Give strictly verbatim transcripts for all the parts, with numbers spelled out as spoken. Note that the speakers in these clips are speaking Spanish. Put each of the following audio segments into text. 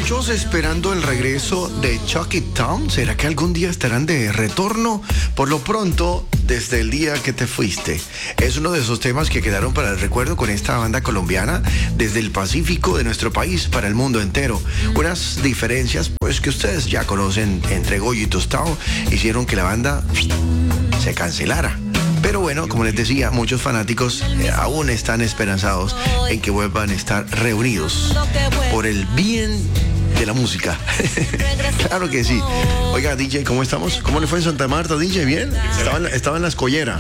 Muchos esperando el regreso de Chuck It Town. ¿Será que algún día estarán de retorno? Por lo pronto, desde el día que te fuiste. Es uno de esos temas que quedaron para el recuerdo con esta banda colombiana desde el Pacífico de nuestro país para el mundo entero. Unas diferencias pues que ustedes ya conocen entre Goyo y Tostado hicieron que la banda se cancelara. Pero bueno, como les decía, muchos fanáticos eh, aún están esperanzados en que vuelvan a estar reunidos por el bien de la música. Claro que sí. Oiga, D J, ¿cómo estamos? ¿Cómo le fue en Santa Marta, D J? ¿Bien? Estaba en, estaba en la escollera.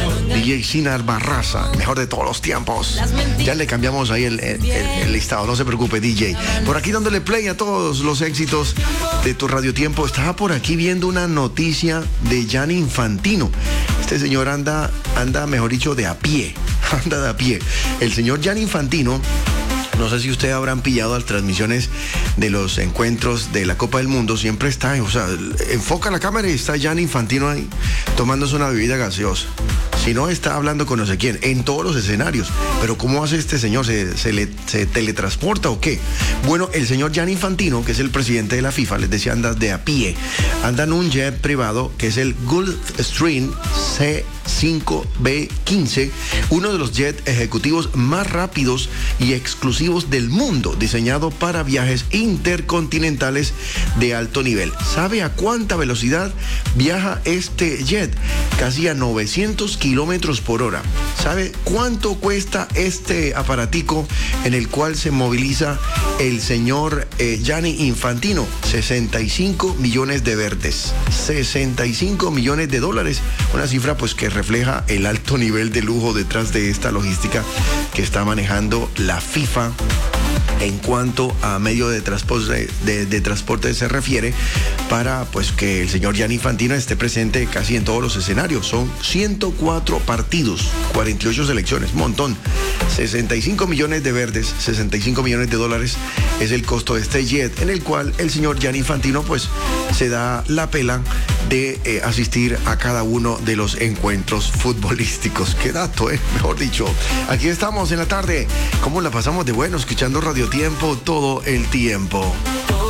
D J Sinar Barraza, mejor de todos los tiempos. Ya le cambiamos ahí el, el, el, el listado, no se preocupe, D J. Por aquí dándole play a todos los éxitos de tu Radio Tiempo. Estaba por aquí viendo una noticia de Gianni Infantino. Este señor anda, anda, mejor dicho, de a pie. Anda de a pie. El señor Gianni Infantino, no sé si ustedes habrán pillado las transmisiones de los encuentros de la Copa del Mundo, siempre está, o sea, enfoca la cámara y está Gianni Infantino ahí tomándose una bebida gaseosa. Si no, está hablando con no sé quién, en todos los escenarios. Pero ¿cómo hace este señor? ¿Se, se, le, se teletransporta o qué? Bueno, el señor Gianni Infantino, que es el presidente de la FIFA, les decía, anda de a pie. Anda en un jet privado que es el Gulfstream C cinco B quince, uno de los jets ejecutivos más rápidos y exclusivos del mundo, diseñado para viajes intercontinentales de alto nivel. ¿Sabe a cuánta velocidad viaja este jet? Casi a novecientos kilómetros por hora. ¿Sabe cuánto cuesta este aparatico en el cual se moviliza el señor eh, Gianni Infantino? sesenta y cinco millones de verdes, sesenta y cinco millones de dólares, una cifra pues que refleja el alto nivel de lujo detrás de esta logística que está manejando la FIFA en cuanto a medio de transporte, de, de transporte se refiere, para pues que el señor Gianni Infantino esté presente casi en todos los escenarios. Son ciento cuatro partidos, cuarenta y ocho selecciones, un montón. sesenta y cinco millones de verdes, sesenta y cinco millones de dólares es el costo de este jet, en el cual el señor Gianni Infantino pues se da la pela de eh, asistir a cada uno de los encuentros futbolísticos. Qué dato, eh, mejor dicho. Aquí estamos en la tarde. ¿Cómo la pasamos de bueno escuchando Radio Tiempo todo el tiempo?